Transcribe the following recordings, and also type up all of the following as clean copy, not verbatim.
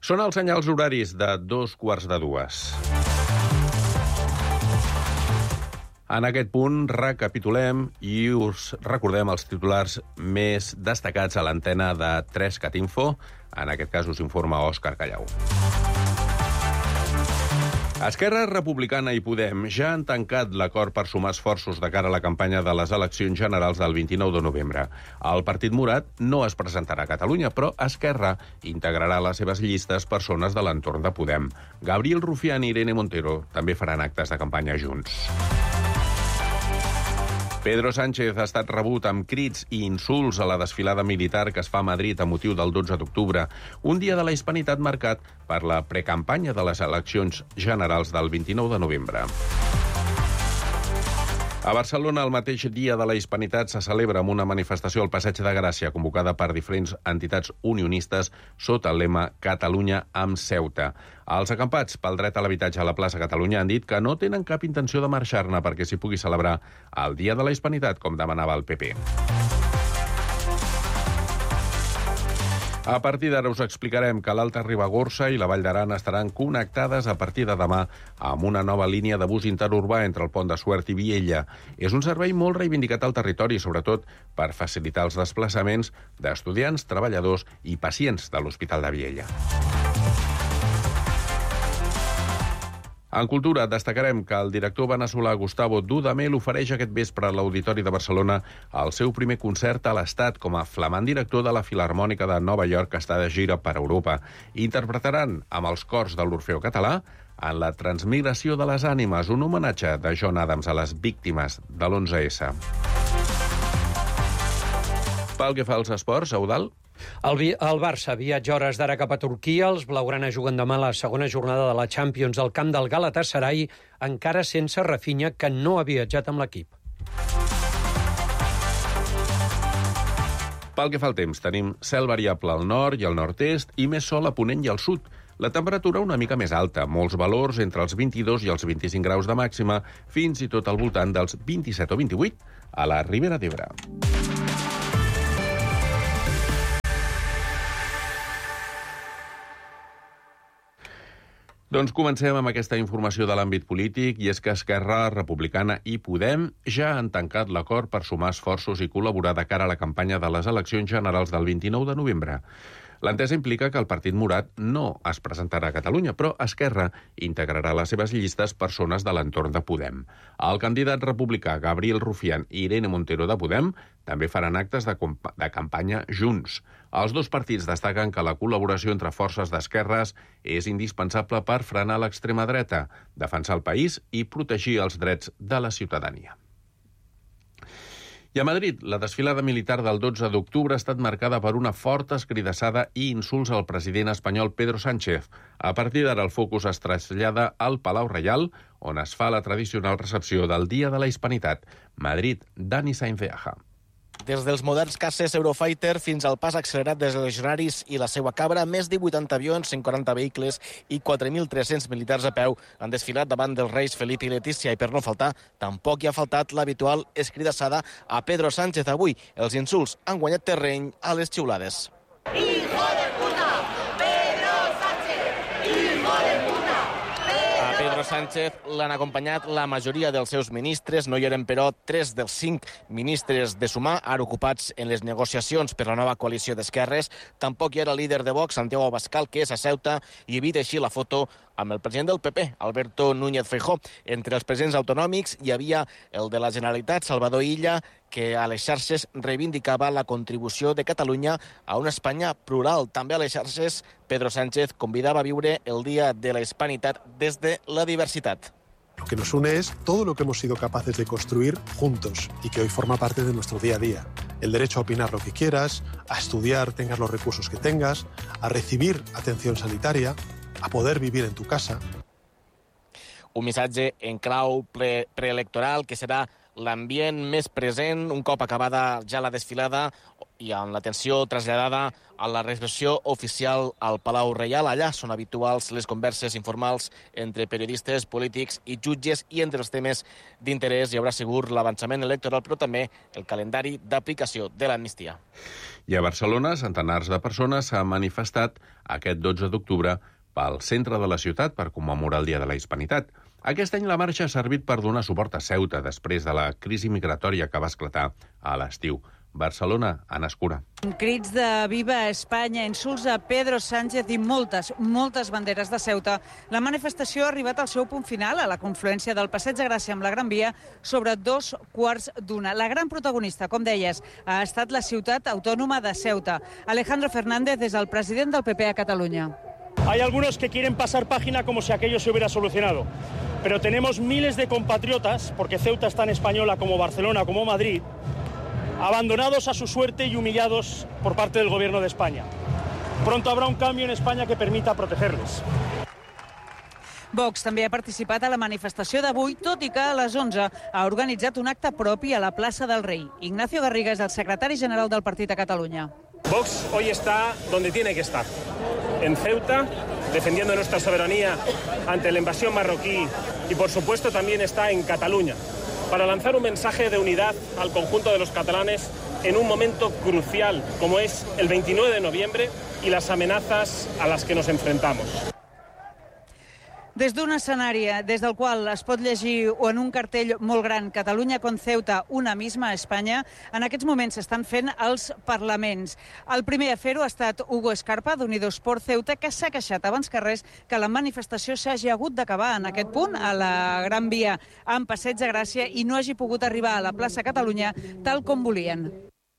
Són els senyals horaris de 2:45. En aquest punt recapitulem i us recordem els titulars més destacats a l'antena de 3CAT Info. En aquest cas us informa Òscar Callau. Esquerra Republicana i Podem ja han tancat l'acord per sumar esforços de cara a la campanya de les eleccions generals del 29 de novembre. El Partit Morat no es presentarà a Catalunya, però Esquerra integrarà a les seves llistes persones de l'entorn de Podem. Gabriel Rufián i Irene Montero també faran actes de campanya junts. Pedro Sánchez ha estat rebut amb crits i insults a la desfilada militar que es fa a Madrid a motiu del 12 d'octubre, un dia de la hispanitat marcat per la precampanya de les eleccions generals del 29 de novembre. A Barcelona, el mateix dia de la hispanitat, se celebra amb una manifestació al Passeig de Gràcia convocada per diferents entitats unionistes sota el lema Catalunya amb Ceuta. Els acampats pel dret a l'habitatge a la plaça Catalunya han dit que no tenen cap intenció de marxar-ne perquè s'hi pugui celebrar el dia de la hispanitat, com demanava el PP. A partir d'ara us explicarem que l'Alta Ribagorça i la Vall d'Aran estaran connectades a partir de demà amb una nova línia de bus interurbà entre el Pont de Suert i Viella. És un servei molt reivindicat al territori, sobretot per facilitar els desplaçaments d'estudiants, treballadors i pacients de l'Hospital de Viella. En cultura, destacarem que el director veneçolà Gustavo Dudamel ofereix aquest vespre a l'Auditori de Barcelona el seu primer concert a l'Estat com a flamant director de la Filharmònica de Nova York, que està de gira per Europa. Interpretaran amb els cors de l'Orfeó Català en la Transmigració de les Ànimes, un homenatge de John Adams a les víctimes de l'11S. Pel que fa als esports, Eudald? El Barça viatja hores d'ara cap a Turquia. Els blaugrana juguen demà la segona jornada de la Champions al camp del Galatasaray, encara sense Rafinha, que no ha viatjat amb l'equip. Pel que fa al temps, tenim cel variable al nord i al nord-est i més sol a ponent i al sud. La temperatura una mica més alta, molts valors entre els 22 i els 25 graus de màxima, fins i tot al voltant dels 27 o 28 a la Ribera d'Ebre. Doncs comencem amb aquesta informació de l'àmbit polític, i és que Esquerra Republicana i Podem ja han tancat l'acord per sumar esforços i col·laborar de cara a la campanya de les eleccions generals del 29 de novembre. L'entesa implica que el Partit Morat no es presentarà a Catalunya, però Esquerra integrarà a les seves llistes persones de l'entorn de Podem. El candidat republicà Gabriel Rufián i Irene Montero de Podem també faran actes de campanya junts. Els dos partits destaquen que la col·laboració entre forces d'esquerres és indispensable per frenar l'extrema dreta, defensar el país i protegir els drets de la ciutadania. I a Madrid, la desfilada militar del 12 d'octubre ha estat marcada per una forta escridassada i insults al president espanyol Pedro Sánchez. A partir d'ara, el focus es trasllada al Palau Reial, on es fa la tradicional recepció del Dia de la Hispanitat. Madrid, Dani Sainz de Aja. Des dels moderns caces Eurofighter fins al pas accelerat dels legionaris i la seva cabra, més de 80 avions, 140 vehicles i 4.300 militars a peu han desfilat davant dels reis Felip i Letícia, i per no faltar, tampoc hi ha faltat l'habitual escridassada a Pedro Sánchez. Avui els insults han guanyat terreny a les xiulades. Hijo de puta! Pedro Sánchez! Hijo de puta! Pedro Sánchez l'han acompanyat la majoria dels seus ministres. No hi eren, però, 3 dels 5 ministres de Sumar, ara ocupats en les negociacions per la nova coalició d'esquerres. Tampoc hi era el líder de Vox, Santiago Abascal, que és a Ceuta, i evita així la foto amb el president del PP, Alberto Núñez Feijóo. Entre els presidents autonòmics hi havia el de la Generalitat, Salvador Illa, que a les xarxes reivindicava la contribució de Catalunya a una Espanya plural. També a les xarxes, Pedro Sánchez convidava a viure el Dia de la Hispanitat des de la diversitat. Lo que nos une es todo lo que hemos sido capaces de construir juntos y que hoy forma parte de nuestro día a día. El derecho a opinar lo que quieras, a estudiar, tengas los recursos que tengas, a recibir atención sanitaria, a poder vivir en tu casa. Un missatge en clau preelectoral que serà l'ambient més present un cop acabada ja la desfilada i amb l'atenció traslladada a la recepció oficial al Palau Reial. Allà són habituals les converses informals entre periodistes, polítics i jutges, i entre els temes d'interès hi haurà segur l'avançament electoral, però també el calendari d'aplicació de l'amnistia. I a Barcelona, centenars de persones s'han manifestat aquest 12 d'octubre pel centre de la ciutat per commemorar el Dia de la Hispanitat. Aquest any la marxa ha servit per donar suport a Ceuta després de la crisi migratòria que va esclatar a l'estiu. Barcelona, Anna Escura. Crits de Viva Espanya, insults a Pedro Sánchez i moltes banderes de Ceuta. La manifestació ha arribat al seu punt final a la confluència del Passeig de Gràcia amb la Gran Via sobre 2:15. La gran protagonista, com deies, ha estat la ciutat autònoma de Ceuta. Alejandro Fernández és el president del PP a Catalunya. Hay algunos que quieren pasar página como si aquello se hubiera solucionado. Pero tenemos miles de compatriotas, porque Ceuta es tan española como Barcelona, como Madrid, abandonados a su suerte y humillados por parte del Gobierno de España. Pronto habrá un cambio en España que permita protegerles. Vox també ha participat a la manifestació d'avui, tot i que a les 11 ha organitzat un acte propi a la plaça del Rei. Ignacio Garriga és el secretari general del partit a Catalunya. Vox hoy está donde tiene que estar, en Ceuta, defendiendo nuestra soberanía ante la invasión marroquí, y por supuesto también está en Cataluña, para lanzar un mensaje de unidad al conjunto de los catalanes en un momento crucial como es el 29 de noviembre y las amenazas a las que nos enfrentamos. Des d'un escenari des del qual es pot llegir en un cartell molt gran Catalunya con Ceuta, una misma Espanya, en aquests moments s'estan fent els parlaments. El primer a fer-ho ha estat Hugo Escarpa, d'Unidos por Ceuta, que s'ha queixat abans que res que la manifestació s'hagi hagut d'acabar en aquest punt, a la Gran Via, amb Passeig de Gràcia, i no hagi pogut arribar a la plaça Catalunya tal com volien.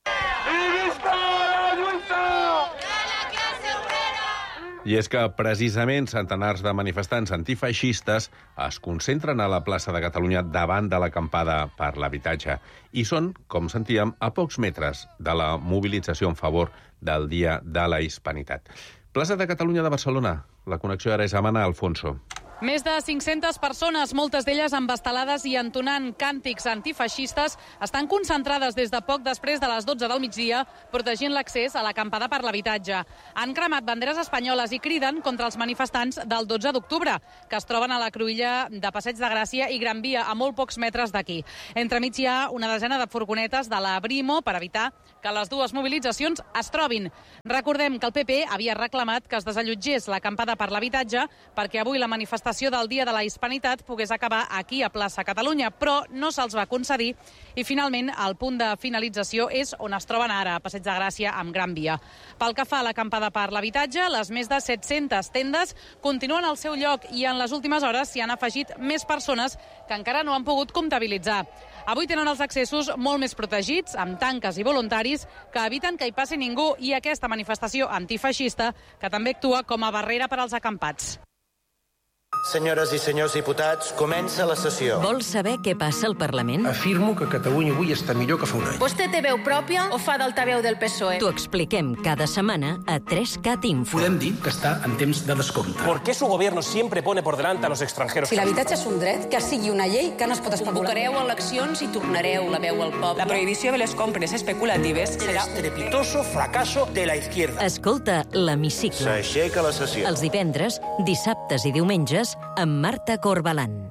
I és que precisament centenars de manifestants antifeixistes es concentren a la plaça de Catalunya davant de l'acampada per l'habitatge i són, com sentíem, a pocs metres de la mobilització en favor del Dia de la Hispanitat. Plaça de Catalunya de Barcelona. La connexió ara és amb Anna Alfonso. Més de 500 persones, moltes d'elles amb estelades i entonant càntics antifeixistes, estan concentrades des de poc després de les 12 del migdia, protegint l'accés a l'acampada per l'habitatge. Han cremat banderes espanyoles i criden contra els manifestants del 12 d'octubre, que es troben a la cruïlla de Passeig de Gràcia i Gran Via, a molt pocs metres d'aquí. Entremig hi ha una desena de furgonetes de la Brimo per evitar que les dues mobilitzacions es trobin. Recordem que el PP havia reclamat que es desallotgés l'acampada per l'habitatge perquè avui la manifestació del Dia de la Hispanitat pogués acabar aquí a plaça Catalunya, però no se'ls va concedir i finalment el punt de finalització és on es troben ara, a Passeig de Gràcia amb Gran Via. Pel que fa a l'acampada per l'habitatge, les més de 700 tendes continuen al seu lloc i en les últimes hores s'hi han afegit més persones que encara no han pogut comptabilitzar. Avui tenen els accessos molt més protegits, amb tanques i voluntaris que eviten que hi passi ningú, i aquesta manifestació antifeixista que també actua com a barrera per als acampats. Senyores i senyors diputats, comença la sessió. Vols saber què passa al Parlament? Afirmo que Catalunya avui està millor que fa un any. Vostè té veu pròpia o fa d'altaveu del PSOE? T'ho expliquem cada setmana a 3CAT Info. Podem dir que està en temps de descompte. ¿Por qué su gobierno siempre pone por delante a los extranjeros? Si l'habitatge és un dret, que sigui una llei que no es pot especular. Convocareu eleccions i tornareu la veu al poble. La prohibició de les compres especulatives serà el estrepitoso fracaso de la izquierda. Escolta l'Hemicicle. S'aixeca la sessió. Els divendres, dissabtes i diumenges amb Marta Corbalán.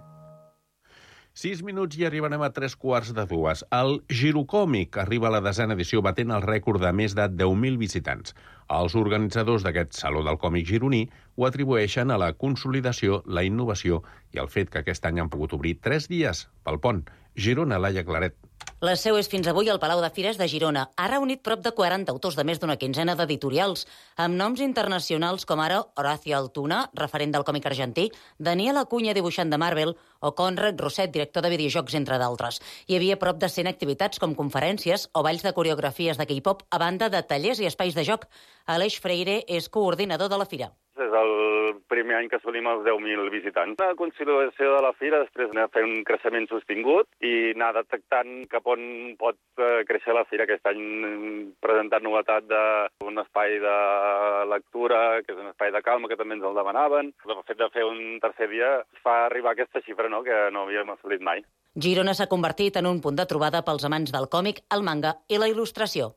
6 minuts i arribarem a 3:15. El Girocòmic arriba a la desena edició batent el rècord de més de 10.000 visitants. Els organitzadors d'aquest Saló del Còmic gironí ho atribueixen a la consolidació, la innovació i el fet que aquest any han pogut obrir 3 dies pel pont. Girona, Laia Claret. La seu és fins avui al Palau de Fires de Girona. Ha reunit prop de 40 autors de més d'una quinzena d'editorials, amb noms internacionals com ara Horacio Altuna, referent del còmic argentí, Daniel Acuña, dibuixant de Marvel, o Conrad Roset, director de videojocs, entre d'altres. Hi havia prop de 100 activitats com conferències o balls de coreografies de K-pop, a banda de tallers i espais de joc. Aleix Freire és coordinador de la fira. Des del primer any que assolim els 10.000 visitants. La consolidació de la fira, després anar fent un creixement sostingut i anar detectant cap on pot créixer la fira. Aquest any presentat novetat d'un espai de lectura, que és un espai de calma, que també ens el demanaven. El fet de fer un tercer dia fa arribar a aquesta xifra, no?, que no havíem assolit mai. Girona s'ha convertit en un punt de trobada pels amants del còmic, el manga i la il·lustració.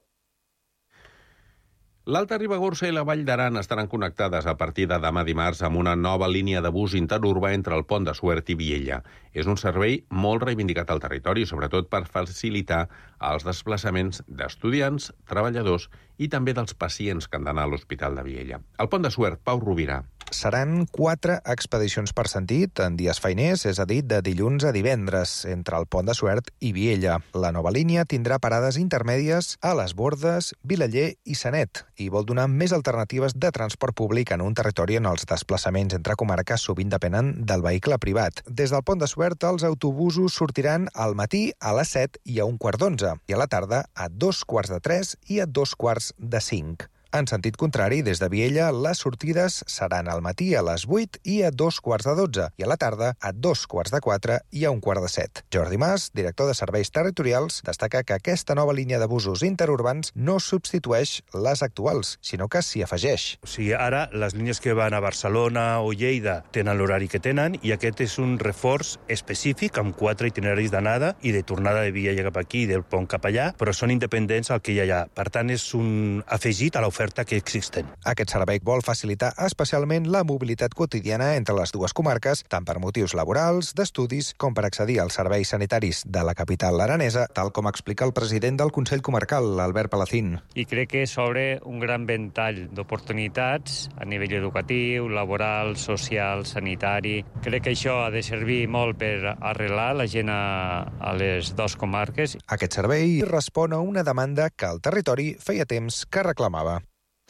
L'Alta Ribagorça i la Vall d'Aran estaran connectades a partir de demà dimarts amb una nova línia de bus interurbà entre el Pont de Suert i Viella. És un servei molt reivindicat al territori, sobretot per facilitar els desplaçaments d'estudiants, treballadors i també dels pacients que han d'anar a l'Hospital de Viella. El Pont de Suert, Pau Rovira. Seran 4 expedicions per sentit en dies feiners, és a dir, de dilluns a divendres, entre el Pont de Suert i Viella. La nova línia tindrà parades intermèdies a Les Bordes, Vilaller i Sanet i vol donar més alternatives de transport públic en un territori on els desplaçaments entre comarques sovint depenen del vehicle privat. Des del Pont de Suert, els autobusos sortiran al matí a les 7 i a 1:15 i a la tarda a 2:15 i a 2:45. En sentit contrari, des de Viella, les sortides seran al matí a les 8 i a 2:15 i a la tarda a 2:15 i a 1:17. Jordi Mas, director de Serveis Territorials, destaca que aquesta nova línia de busos interurbans no substitueix les actuals, sinó que s'hi afegeix. O sigui, ara les línies que van a Barcelona o Lleida tenen l'horari que tenen i aquest és un reforç específic amb 4 itineraris d'anada i de tornada de Viella cap aquí i del pont cap allà, però són independents al que hi ha allà. Per tant, és un afegit a l'oferta que existen. Aquest servei vol facilitar especialment la mobilitat quotidiana entre les dues comarques, tant per motius laborals, d'estudis, com per accedir als serveis sanitaris de la capital aranesa, tal com explica el president del Consell Comarcal, Albert Palacín. I crec que s'obre un gran ventall d'oportunitats a nivell educatiu, laboral, social, sanitari. Crec que això ha de servir molt per arrelar la gent a les dues comarques. Aquest servei respon a una demanda que el territori feia temps que reclamava.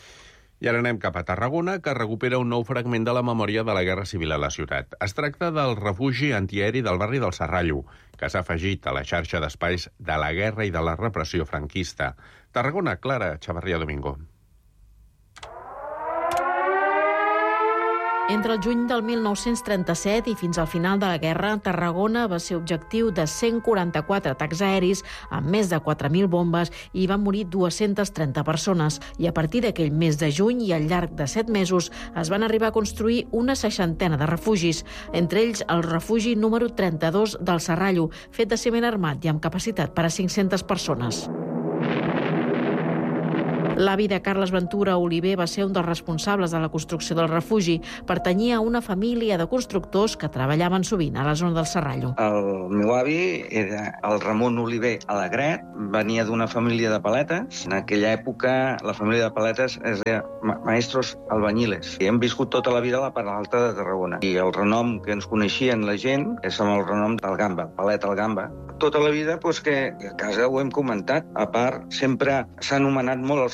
I ara anem cap a Tarragona, que recupera un nou fragment de la memòria de la Guerra Civil a la ciutat. Es tracta del refugi antiaeri del barri del Serrallo, que s'ha afegit a la xarxa d'espais de la guerra i de la repressió franquista. Tarragona, Clara Chavarría Domingo. Entre el juny del 1937 i fins al final de la guerra, Tarragona va ser objectiu de 144 atacs aeris amb més de 4.000 bombes i van morir 230 persones. I a partir d'aquell mes de juny i al llarg de 7 mesos es van arribar a construir una 60ena de refugis, entre ells el refugi número 32 del Serrallo, fet de ciment armat i amb capacitat per a 500 persones. L'avi de Carles Ventura Oliver va ser un dels responsables de la construcció del refugi. Pertanyia a una família de constructors que treballaven sovint a la zona del Serrallo. El meu avi era el Ramon Oliver Alegret, venia d'una família de paletes. En aquella època la família de paletes es deia maestros albañiles. I hem viscut tota la vida a la part alta de Tarragona. I el renom que ens coneixien la gent és amb el renom del Gamba, paleta al Gamba. Tota la vida, que a casa ho hem comentat. A part, sempre s'ha anomenat molt el